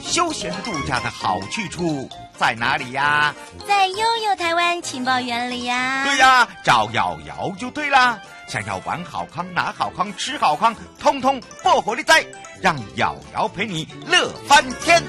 休闲度假的好去处在哪里呀？ 在悠悠台湾情报园里呀。 对呀，找瑶瑶就对啦。想要玩好康、拿好康、吃好康，通通破火力在，让瑶瑶陪你乐翻天。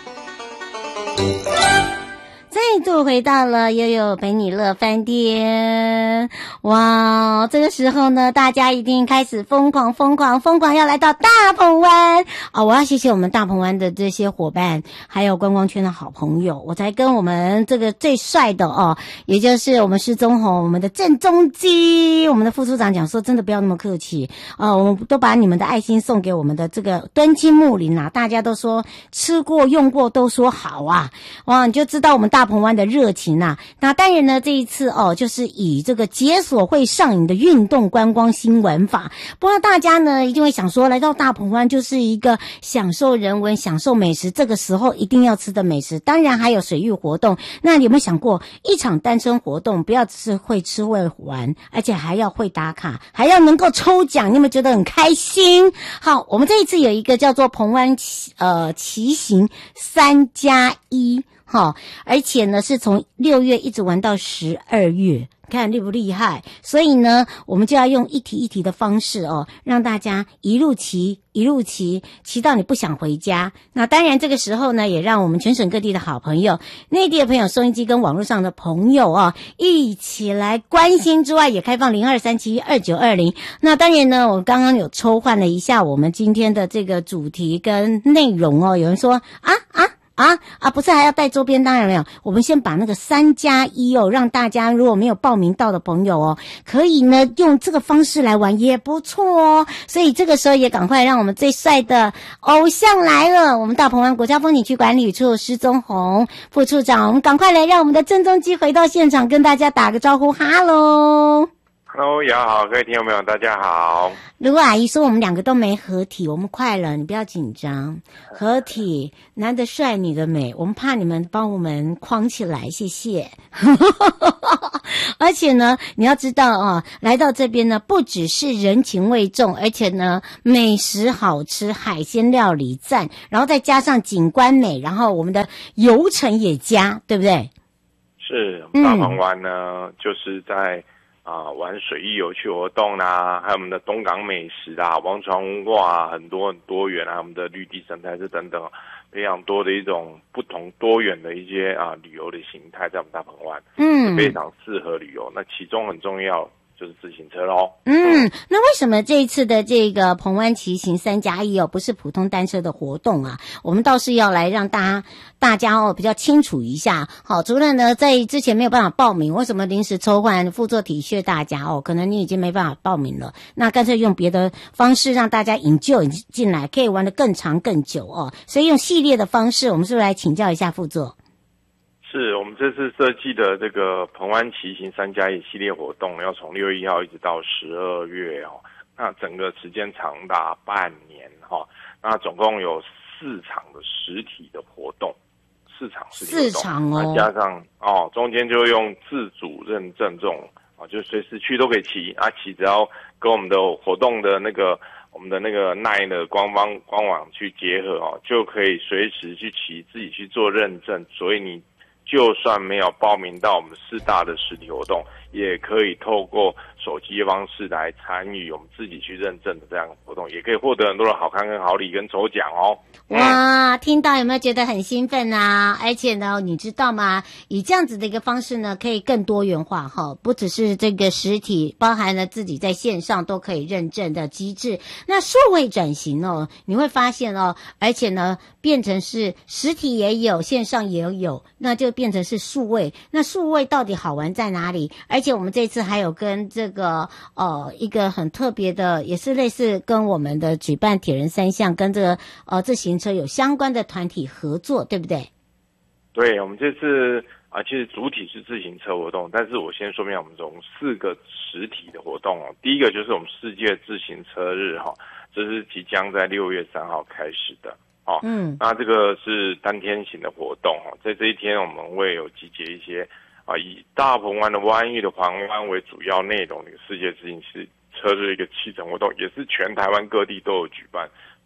再度回到了悠悠陪你乐翻天。哇，这个时候呢，大家一定开始疯狂要来到大鹏湾啊！我要谢谢我们大鹏湾的这些伙伴，还有观光圈的好朋友，我才跟我们这个最帅的哦，也就是我们施宗宏，我们的郑中基，我们的副处长讲说，真的不要那么客气啊，我们都把你们的爱心送给我们的这个敦亲睦邻啊，大家都说吃过用过都说好啊，哇，你就知道我们大鹏湾的热情啊。那当然呢，这一次哦，就是以这个解锁会上瘾的运动观光新玩法。不过大家呢一定会想说，来到大鹏湾就是一个享受人文、享受美食，这个时候一定要吃的美食，当然还有水域活动。那你有没有想过，一场单车活动不要只是会吃会玩，而且还要会打卡，还要能够抽奖，你有没有觉得很开心？好，我们这一次有一个叫做鹏湾骑行3+1。好，而且呢是从6月一直玩到12月，看厉不厉害？所以呢，我们就要用一题一题的方式哦，让大家一路骑到你不想回家。那当然这个时候呢，也让我们全省各地的好朋友、内地的朋友、收音机跟网络上的朋友啊，一起来关心之外，也开放02372920。那当然呢，我刚刚有抽换了一下我们今天的这个主题跟内容哦，有人说不是还要带周边？当然没有，我们先把那个3+1哦，让大家如果没有报名到的朋友哦，可以呢用这个方式来玩也不错哦。所以这个时候也赶快让我们最帅的偶像来了，我们大鹏湾国家风景区管理处施宗宏副处长，我们赶快来让我们的郑中基回到现场跟大家打个招呼，哈喽。 Hello， 瑶好，各位听众朋友，大家好。 如果阿姨说我们两个都没合体，我们快了，你不要紧张。合体，男的帅，女的美，我们怕你们帮我们框起来，谢谢。而且呢，你要知道啊，来到这边呢，不只是人情味重，而且呢，美食好吃，海鲜料理赞，然后再加上景观美，然后我们的游程也佳，对不对？ 是，大鹏湾呢，就是在玩水域有趣活动啦，还有我们的东港美食啦、王船文化很多元啊，我们的绿地生态是等等非常多的一种不同多元的一些旅游的形态，在我们大鹏湾，非常适合旅游。那其中很重要就是自行车咯。 那为什么这一次的这个鹏湾骑行3+1哦，不是普通单车的活动啊？我们倒是要来让大家哦比较清楚一下。好，除了呢在之前没有办法报名，为什么临时抽换副座体恤大家哦？可能你已经没办法报名了，那干脆用别的方式让大家引进来，可以玩得更长更久哦。所以用系列的方式，我们是不是来请教一下副座？ 是我们这次设计的这个鹏湾骑行3+1系列活动，要从6月1号一直到12月哦。那整个时间长达半年哈。那总共有4场的实体的活动，4场实体活动，4场哦，加上中间就用自主认证这种就随时去都可以骑骑只要跟我们的活动的我们的NINE 的官网去结合就可以随时去骑，自己去做认证，所以你就算没有报名到我们4大的实体活动，也可以透过手机的方式来参与我们自己去认证的这样的活动，也可以获得很多的好康跟好礼跟抽奖哦。 哇，听到有没有觉得很兴奋啊？而且呢，你知道吗？以这样子的一个方式呢，可以更多元化哈，不只是这个实体，包含了自己在线上都可以认证的机制。那数位转型哦，你会发现哦，而且呢，变成是实体也有，线上也有，那就变成是数位。那数位到底好玩在哪里？而且我们这次还有跟这个一个很特别的，也是类似跟我们的举办铁人3项跟这个自行车有相关的团体合作，对不对？ 对，我们这次其实主体是自行车活动，但是我先说明我们从4个实体的活动哦。第一个就是我们世界自行车日这是即将在6月3号开始的那这个是单天型的活动在这一天我们会有集结一些以大鹏湾的湾域的环湾为主要内容的一个世界自行车日一个启程活动，也是全台湾各地都有举办，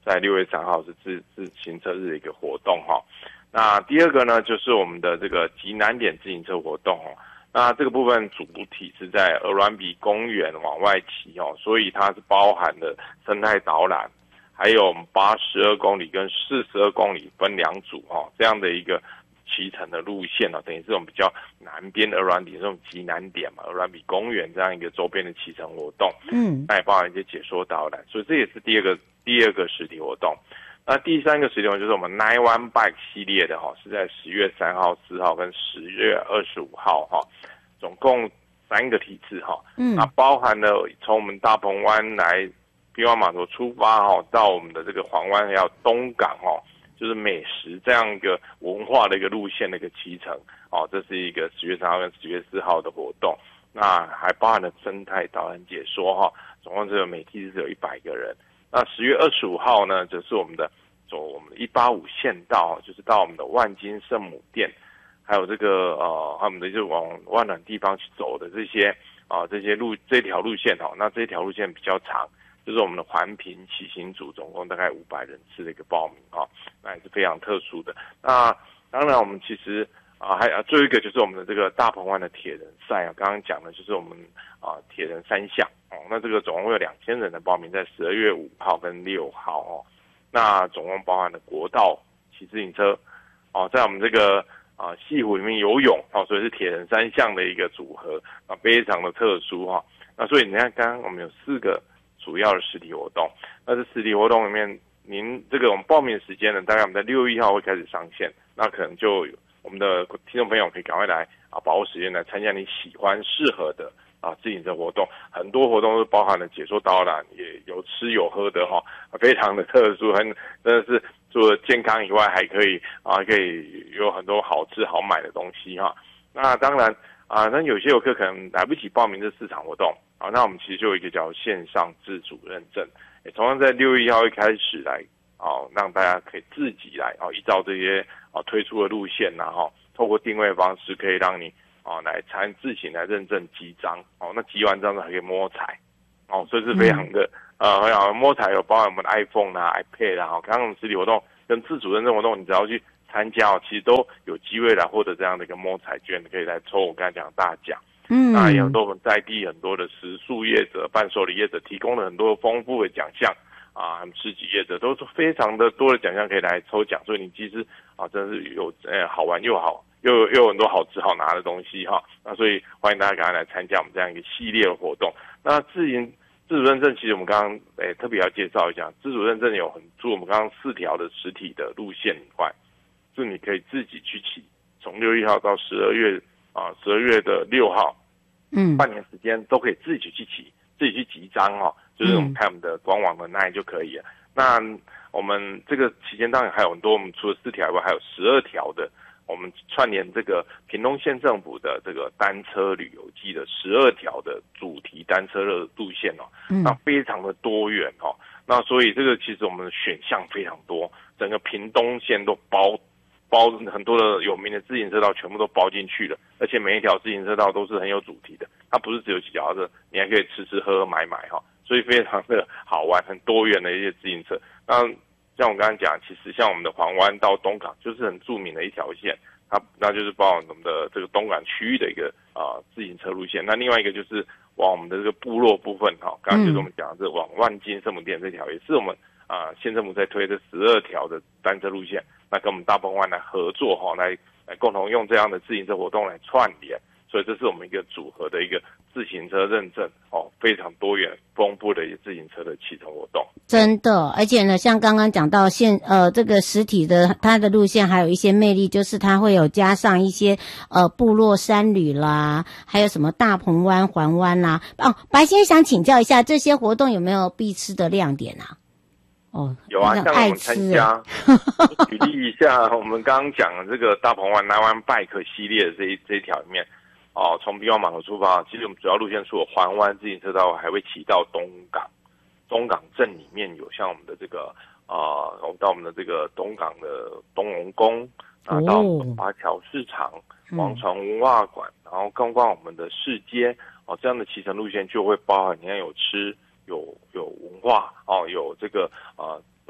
在6月3号是自行车日的一个活动哈。那第二个呢，就是我们的这个极南点自行车活动哦。那这个部分主体是在鹅銮鼻公园往外骑哦，所以它是包含了生态导览，还有我们82公里跟42公里分2组哦，这样的一个骑乘的路线哦，等于是我们比较南边的鹅銮鼻这种极南点嘛，鹅銮鼻公园这样一个周边的骑乘活动，那也包含一些解说导览，所以这也是第二个实体活动。那第三个实体活动就是我们 Night One Bike 系列的哈，是在10月3号、4号跟10月25号哈，总共3个梯次哈。那包含了从我们大鹏湾来滨湾码头出发哈，到我们的这个环湾还有东港哈，就是美食这样一个文化的一个路线的一个骑乘哦，这是一个10月3号跟10月4号的活动。那还包含了生态导览解说哈，总共是每梯次有100个人。那10月25号呢，就是我们的走我们的185县道，就是到我们的万金圣母殿，还有这个他们的就往万峦地方去走的这些这条路线哈。那这条路线比较长，就是我们的环评骑行组，总共大概500人次的一个报名哈，那也是非常特殊的。那当然我们其实最后一个就是我们的这个大鹏湾的铁人赛啊，刚刚讲的就是我们铁人3项哦，那这个总共会有2000人的报名，在12月5号跟6号哦，那总共包含了国道骑自行车哦，在我们这个西湖里面游泳哦，所以是铁人3项的一个组合非常的特殊哈。那所以你看，刚刚我们有4个主要的实体活动，那这实体活动里面，您这个我们报名的时间呢，大概我们在6月1号会开始上线，那可能就我们的听众朋友可以赶快来把握时间来参加你喜欢适合的自行车活动。很多活动都包含了解说导览，也有吃有喝的哈，非常的特殊，真的是除了健康以外，还可以有很多好吃好买的东西哈。那当然那有些游客可能来不及报名这4场活动那我们其实就有一个叫线上自主认证，同样在6月1号一开始来让大家可以自己来依照这些推出的路线透过定位方式可以让你来自行来认证集章那集完章还可以摸彩所以是非常的很好。摸彩有包含我们的 iPhone iPad 刚刚我们实体活动跟自主认证活动，你只要去参加其实都有机会来获得这样的一个摸彩券，可以来抽我刚才讲的大奖。那也有很多我们在地很多的食宿业者、伴手礼业者提供了很多丰富的奖项市集业者都是非常的多的奖项可以来抽奖，所以你其实真的是有好玩又有很多好吃好拿的东西哈。那所以欢迎大家赶快来参加我们这样一个系列的活动。那自主认证，其实我们刚刚特别要介绍一下，自主认证有除了我们刚刚4条的实体的路线以外，是你可以自己去骑，从6月1号到12月的6号，半年时间都可以自己去骑，自己去集章就是我们看我们的官网的那就可以了。那我们这个期间当然还有很多，我们除了4条以外，还有12条的，我们串联这个屏东县政府的这个单车旅游季的12条的主题单车路线那非常的多元那所以这个其实我们的选项非常多，整个屏东县都包很多的有名的自行车道全部都包进去了，而且每一条自行车道都是很有主题的，它不是只有骑脚踏车，你还可以吃吃喝喝买所以非常的好玩，很多元的一些自行车。那像我刚刚讲，其实像我们的环湾到东港就是很著名的一条线，那就是包含我们的这个东港区域的一个自行车路线。那另外一个就是往我们的这个部落部分刚刚就是我们讲的是往万金圣母殿这条，也是我们县政府在推的12条的单车路线，那跟我们大鹏湾来合作来共同用这样的自行车活动来串联，所以这是我们一个组合的一个自行车认证非常多元丰富的一个自行车的骑乘活动。 真的，而且呢，像刚刚讲到这个实体的它的路线还有一些魅力，就是它会有加上一些部落山旅啦，还有什么大鹏湾环湾啦。白先想请教一下，这些活动有没有必吃的亮点啊？ 有像我们参加举例一下我们刚刚讲的这个大鹏湾南湾 Bike 系列的这一条里面从滨湾码头出发，其实我们主要路线除了环湾自行车道，还会骑到东港镇里面，有像我们的这个我们到我们的这个东港的东龙宫到华侨市场、王船文化馆，然后逛逛我们的市街这样的骑乘路线就会包含你看有吃有文化有这个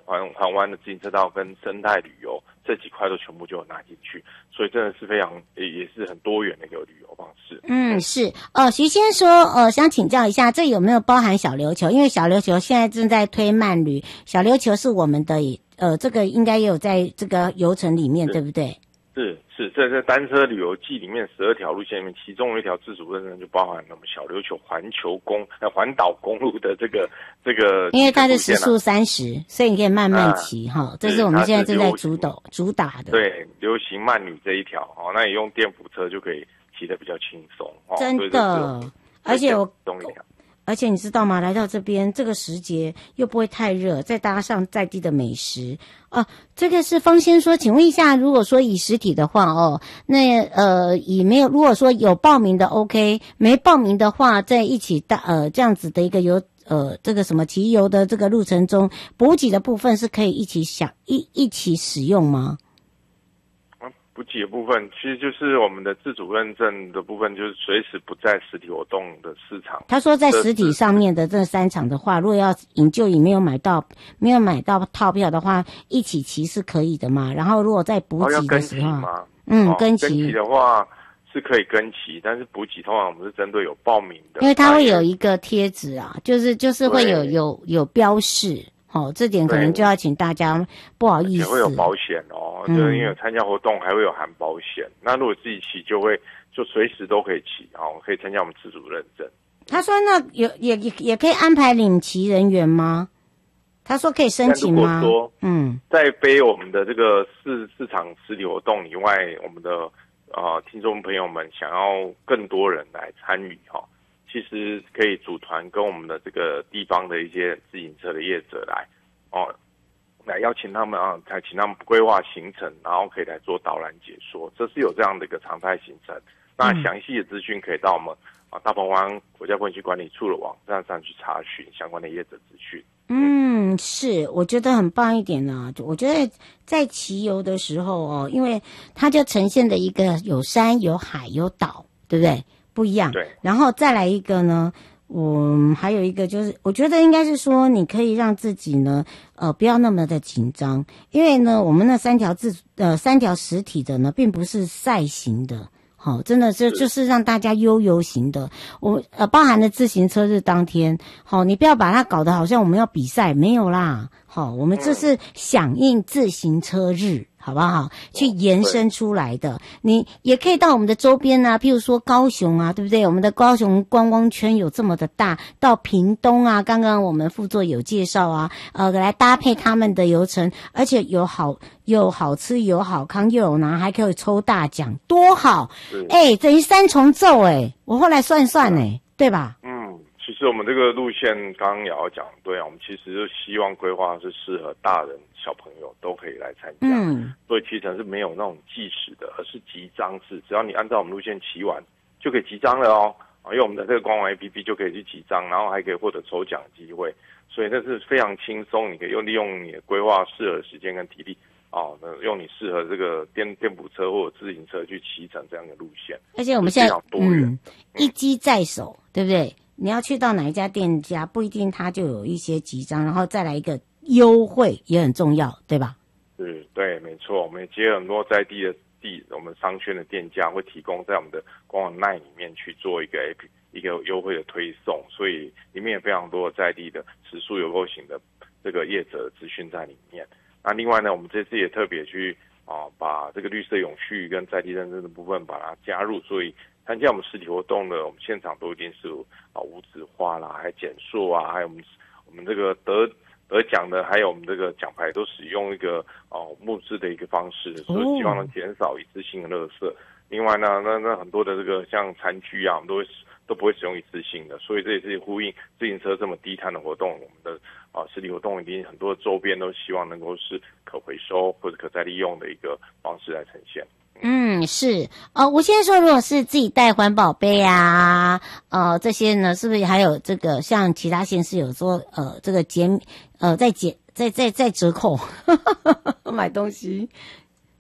环湾的自行车道跟生态旅游这几块都全部就有拿进去，所以真的是非常也是很多元的一个旅游方式。 是徐先说想请教一下，这有没有包含小琉球？因为小琉球现在正在推慢旅，小琉球是我们的这个应该也有在这个游程里面，对不对？ 是，在单车旅游季里面12条路线里面，其中有一条自主认证就包含了我们小琉球环岛公路的这个， 因为它是时速30，所以你可以慢慢骑哈。这是我们现在正在主打的。 对，流行慢旅这一条哦，那你用电扶车就可以骑得比较轻松哦。 真的，而且你知道吗？来到这边这个时节又不会太热，再搭上在地的美食这个是方先说，请问一下，如果说以实体的话那如果说有报名的 OK， 没报名的话，在一起这样子的一个这个什么骑游的这个路程中，补给的部分是可以一起使用吗？ 补给的部分其实就是我们的自主认证的部分，就是随时不在实体活动的市场。他说在实体上面的这3场的话，如果要引就没有买到套票的话，一起骑是可以的嘛？然后如果在补给的时候，跟骑的话是可以跟骑，但是补给通常我们是针对有报名的， 因为它会有一个贴纸啊，就是会有标示。这点可能就要请大家不好意思。 也会有保险就是因为有参加活动还会有含保险。那如果自己骑就随时都可以骑可以参加我们自主认证。 他说那也可以安排领骑人员吗？他说可以申请吗？ 如果说在非我们的这个市场实体活动以外，我们的听众朋友们想要更多人来参与其实可以组团跟我们的这个地方的一些自行车的业者来邀请他们才请他们规划行程，然后可以来做导览解说，这是有这样的一个常态行程。那详细的资讯可以到我们大鹏湾国家风景区管理处的网站上去查询相关的业者资讯。 是，我觉得很棒一点呢。我觉得在骑游的时候因为它就呈现的一个有山有海有岛，对不对？不一样。 对。 然后再来一个呢，还有一个就是，我觉得应该是说，你可以让自己呢，不要那么的紧张，因为呢，我们那3条实体的呢，并不是赛型的。真的就是让大家悠游型的，包含了自行车日当天，你不要把它搞得好像我们要比赛，没有啦，我们这是响应自行车日，好不好？去延伸出来的，你也可以到我们的周边啊，譬如说高雄啊，对不对？我们的高雄观光圈有这么的大，到屏东啊，刚刚我们副座有介绍啊，来搭配他们的游程，而且有好吃有好康又有拿，还可以抽大奖，多好！等于3重奏我后来算对吧？ 其实我们这个路线刚刚也要讲，对我们其实就希望规划是适合大人小朋友都可以来参加，所以骑程是没有那种计时的，而是集章式，只要你按照我们路线骑完就可以集章了因为我们的这个官网 APP 就可以去集章，然后还可以获得抽奖机会，所以那是非常轻松，你可以利用你的规划适合的时间跟体力用你适合这个电扶车或者自行车去骑乘这样的路线。 而且我们现在一机在手，对不对？你要去到哪一家店家，不一定它就有一些集章，然后再来一个优惠也很重要，对吧？ 对，没错，我们也接很多在地的我们商圈的店家会提供在我们的官网内里面去做一个优惠的推送，所以里面有非常多在地的时速有够型的这个业者的资讯在里面。那另外呢，我们这次也特别去把这个绿色永续跟在地认证的部分把它加入，所以参加我们实体活动的，我们现场都一定是无纸化啦，还减塑啊，还有我们这个得奖的，还有我们这个奖牌都使用一个木质的一个方式，所以希望能减少一次性的垃圾。另外呢，那很多的这个像餐具啊，我们都不会使用一次性的，所以这也是呼应自行车这么低碳的活动，我们的实体活动一定很多的周边都希望能够是可回收或者可再利用的一个方式来呈现。 是我现在说，如果是自己带环保杯啊，这些呢，是不是还有这个像其他县市有说这个再折扣买东西？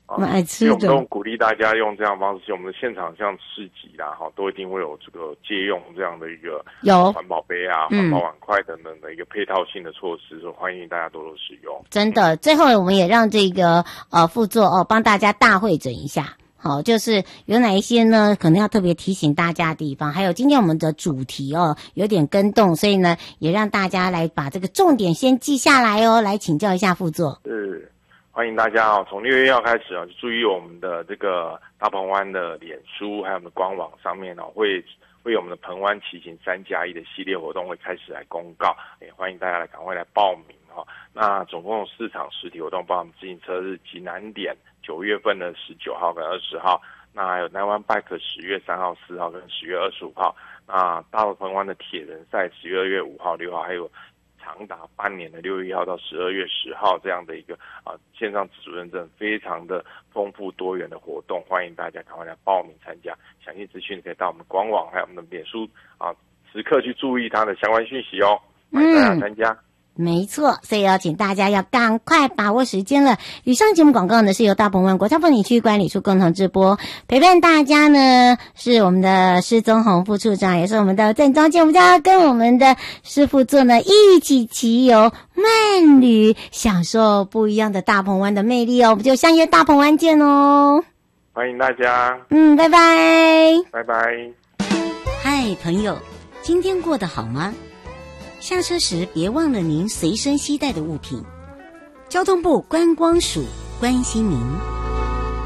蛮爱吃的。 我们都鼓励大家用这样的方式，我们的现场像市集啦，都一定会有这个借用这样的一个环保杯啊、环保碗筷等等的一个配套性的措施，所以欢迎大家多多使用。 真的，最后我们也让这个副座帮大家大汇整一下。好，就是有哪一些呢？可能要特别提醒大家的地方。还有今天我们的主题有点更动，所以呢，也让大家来把这个重点先记下来哦。来请教一下副座。 是，欢迎大家从6月1号开始就注意我们的这个大鹏湾的脸书还有我们的官网上面会有我们的鹏湾骑行3+1的系列活动会开始来公告，也欢迎大家赶快来报名那总共有4场实体活动，包括我们自行车日极南点9月份的19号跟20号，那还有南湾 Bike 10月3号、4号跟10月25号，那大鹏湾的铁人赛10月5号、6号，还有长达半年的6月1号到12月10号这样的一个线上自主认证，非常的丰富多元的活动，欢迎大家赶快来报名参加。详细资讯可以到我们的官网还有我们的脸书时刻去注意它的相关讯息哦，欢迎大家参加。 没错，所以要请大家要赶快把握时间了。以上节目广告呢是由大鹏湾国家风景区管理处共同直播，陪伴大家呢是我们的施宗宏副处长，也是我们的郑庄健，我们将要跟我们的施副座呢一起骑游慢旅，享受不一样的大鹏湾的魅力哦。我们就相约大鹏湾见哦， 欢迎大家。 拜拜， 拜拜。 嗨，朋友，今天过得好吗？下车时别忘了您随身携带的物品。交通部观光署关心您。